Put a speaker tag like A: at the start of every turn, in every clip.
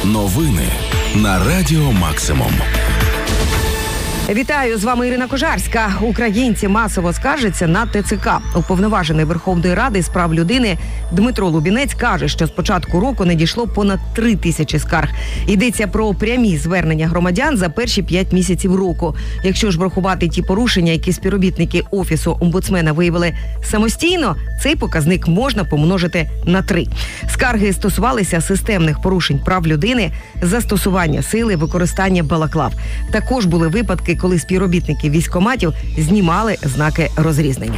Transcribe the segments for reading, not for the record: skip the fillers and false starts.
A: Новини на Радіо Максимум.
B: Вітаю, з вами Ірина Кожарська. Українці масово скаржаться на ТЦК. Уповноважений Верховної Ради з прав людини Дмитро Лубінець каже, що з початку року надійшло понад 3 тисячі скарг. Йдеться про прямі звернення громадян за перші 5 місяців року. Якщо ж врахувати ті порушення, які співробітники Офісу омбудсмена виявили самостійно, цей показник можна помножити на 3. Скарги стосувалися системних порушень прав людини, застосування сили, використання балаклав. Також були випадки, коли співробітники військкоматів знімали знаки розрізнення.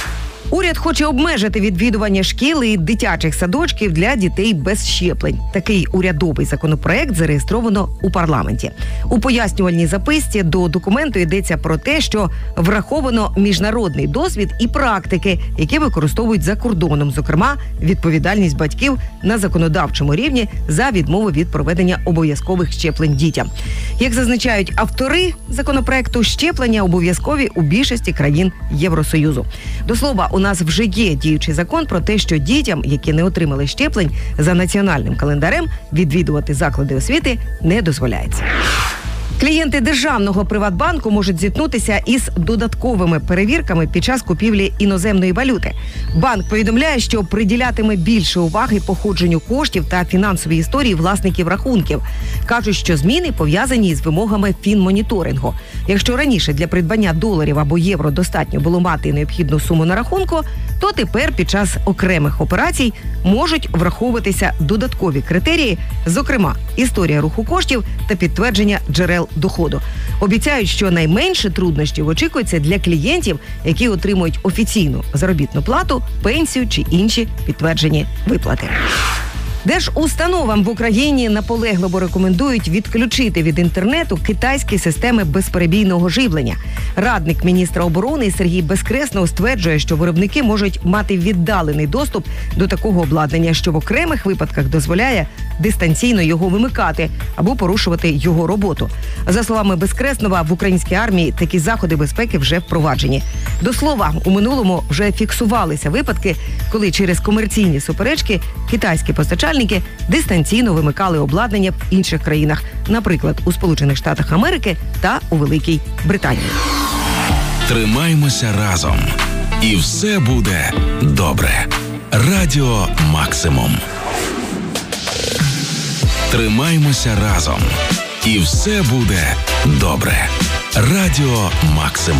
B: Уряд хоче обмежити відвідування шкіл і дитячих садочків для дітей без щеплень. Такий урядовий законопроект зареєстровано у парламенті. У пояснювальній записці до документу йдеться про те, що враховано міжнародний досвід і практики, які використовують за кордоном, зокрема, відповідальність батьків на законодавчому рівні за відмову від проведення обов'язкових щеплень дітям. Як зазначають автори законопроекту, щеплення обов'язкові у більшості країн Євросоюзу. До слова, у нас вже є діючий закон про те, що дітям, які не отримали щеплень за національним календарем, відвідувати заклади освіти не дозволяється. Клієнти державного Приватбанку можуть зіткнутися із додатковими перевірками під час купівлі іноземної валюти. Банк повідомляє, що приділятиме більше уваги походженню коштів та фінансовій історії власників рахунків. Кажуть, що зміни пов'язані з вимогами фінмоніторингу. Якщо раніше для придбання доларів або євро достатньо було мати необхідну суму на рахунку, то тепер під час окремих операцій можуть враховуватися додаткові критерії, зокрема, історія руху коштів та підтвердження джерел доходу. Обіцяють, що найменше труднощів очікується для клієнтів, які отримують офіційну заробітну плату, пенсію чи інші підтверджені виплати. Держустановам в Україні наполегливо рекомендують відключити від інтернету китайські системи безперебійного живлення. Радник міністра оборони Сергій Безкресного стверджує, що виробники можуть мати віддалений доступ до такого обладнання, що в окремих випадках дозволяє дистанційно його вимикати або порушувати його роботу. За словами Безкресного, в українській армії такі заходи безпеки вже впроваджені. До слова, у минулому вже фіксувалися випадки, коли через комерційні суперечки китайські постачальники дистанційно вимикали обладнання в інших країнах, наприклад, у Сполучених Штатах Америки та у Великій Британії.
A: Тримаймося разом. І все буде добре. Радіо Максимум. Тримаймося разом. І все буде добре. Радіо Максимум.